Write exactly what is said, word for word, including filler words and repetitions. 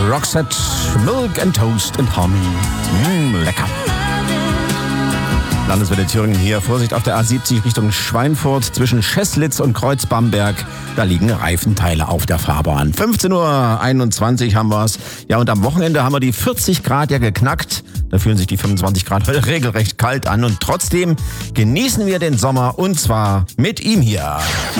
Roxette, Milk and Toast and Honey. Mmh, lecker. Landeswelle Thüringen hier. Vorsicht auf der A siebzig Richtung Schweinfurt zwischen Scheßlitz und Kreuz-Bamberg. Da liegen Reifenteile auf der Fahrbahn. fünfzehn Uhr einundzwanzig haben wir es. Ja, und am Wochenende haben wir die vierzig Grad ja geknackt. Da fühlen sich die fünfundzwanzig Grad heute regelrecht kalt an. Und trotzdem genießen wir den Sommer und zwar mit ihm hier.